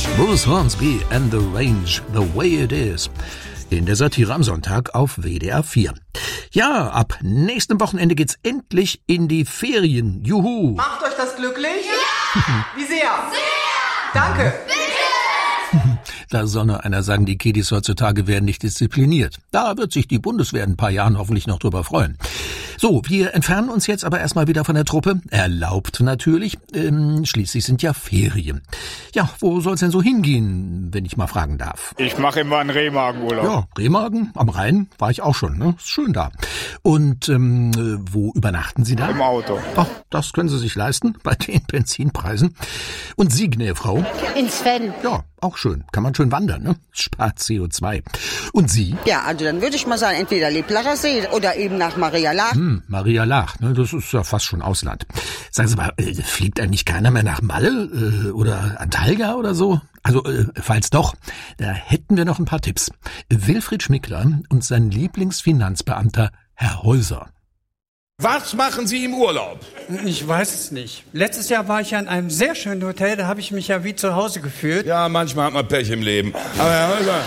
Bruce Hornsby and the Range, The Way It Is. In der Satire am Sonntag auf WDR 4. Ja, ab nächstem Wochenende geht's endlich in die Ferien. Juhu! Macht euch das glücklich? Ja! Wie sehr? Sehr! Danke! Da soll nur einer sagen, die Kiddies heutzutage werden nicht diszipliniert. Da wird sich die Bundeswehr in ein paar Jahren hoffentlich noch drüber freuen. So, wir entfernen uns jetzt aber erstmal wieder von der Truppe. Erlaubt natürlich. Schließlich sind ja Ferien. Ja, wo soll's denn so hingehen, wenn ich mal fragen darf? Ich mache immer einen Remagen-Urlaub. Ja, Remagen am Rhein war ich auch schon, ne? Ist schön da. Und wo übernachten Sie da? Im Auto. Ach, das können Sie sich leisten bei den Benzinpreisen. Und Sie, Gnäfrau? In Sven. Ja, auch schön. Kann man schön wandern, ne? Spart CO2. Und Sie? Ja, also dann würde ich mal sagen, entweder Leblacher See oder eben nach Maria Laach. Maria Laach, ne? Das ist ja fast schon Ausland. Sagen Sie mal, fliegt eigentlich keiner mehr nach Malle oder Antalya oder so? Also, falls doch, da hätten wir noch ein paar Tipps. Wilfried Schmickler und sein Lieblingsfinanzbeamter Herr Häuser. Was machen Sie im Urlaub? Ich weiß es nicht. Letztes Jahr war ich ja in einem sehr schönen Hotel, da habe ich mich ja wie zu Hause gefühlt. Ja, manchmal hat man Pech im Leben. Aber Herr Häuser,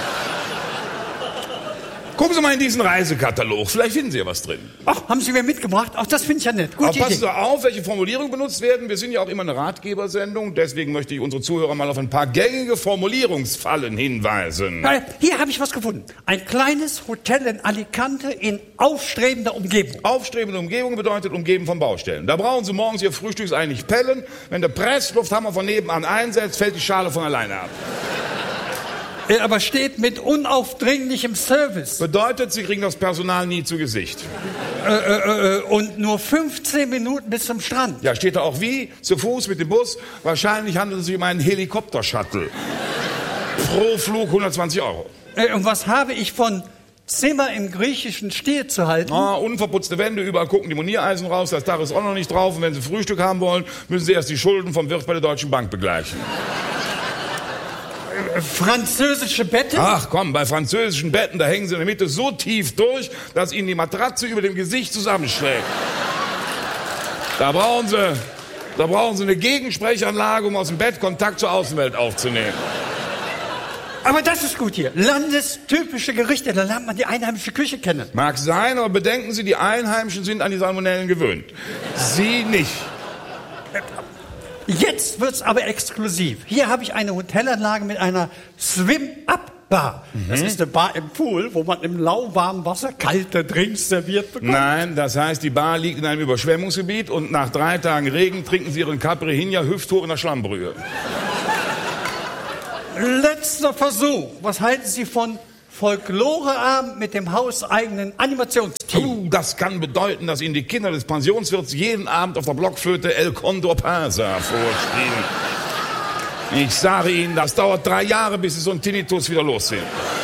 gucken Sie mal in diesen Reisekatalog. Vielleicht finden Sie ja was drin. Ach, haben Sie mir mitgebracht? Ach, das finde ich ja nett. Gute Aber passen Idee. Sie auf, welche Formulierungen benutzt werden. Wir sind ja auch immer eine Ratgebersendung. Deswegen möchte ich unsere Zuhörer mal auf ein paar gängige Formulierungsfallen hinweisen. Hier habe ich was gefunden. Ein kleines Hotel in Alicante in aufstrebender Umgebung. Aufstrebende Umgebung bedeutet umgeben von Baustellen. Da brauchen Sie morgens Ihr Frühstücksei nicht pellen. Wenn der Presslufthammer von nebenan einsetzt, fällt die Schale von alleine ab. Aber steht mit unaufdringlichem Service. Bedeutet, Sie kriegen das Personal nie zu Gesicht. Und nur 15 Minuten bis zum Strand. Ja, steht da auch wie? Zu Fuß mit dem Bus? Wahrscheinlich handelt es sich um einen Helikopter-Shuttle. Pro Flug 120 Euro. Und was habe ich von Zimmer im griechischen Stil zu halten? Unverputzte Wände, überall gucken die Moniereisen raus, das Dach ist auch noch nicht drauf. Und wenn Sie Frühstück haben wollen, müssen Sie erst die Schulden vom Wirt bei der Deutschen Bank begleichen. Französische Betten? Ach komm, bei französischen Betten, da hängen Sie in der Mitte so tief durch, dass Ihnen die Matratze über dem Gesicht zusammenschlägt. Da brauchen Sie eine Gegensprechanlage, um aus dem Bett Kontakt zur Außenwelt aufzunehmen. Aber das ist gut hier. Landestypische Gerichte, da lernt man die einheimische Küche kennen. Mag sein, aber bedenken Sie, die Einheimischen sind an die Salmonellen gewöhnt. Sie nicht. Jetzt wird's aber exklusiv. Hier habe ich eine Hotelanlage mit einer Swim-Up-Bar. Das ist eine Bar im Pool, wo man im lauwarmen Wasser kalte Drinks serviert bekommt. Nein, das heißt, die Bar liegt in einem Überschwemmungsgebiet und nach 3 Tagen Regen trinken Sie Ihren Caipirinha hüfthoch in der Schlammbrühe. Letzter Versuch. Was halten Sie von Folkloreabend mit dem hauseigenen Animationsteam? Das kann bedeuten, dass Ihnen die Kinder des Pensionswirts jeden Abend auf der Blockflöte El Condor Pasa vorspielen. Ich sage Ihnen, das dauert 3 Jahre, bis Sie so einen Tinnitus wieder los sind.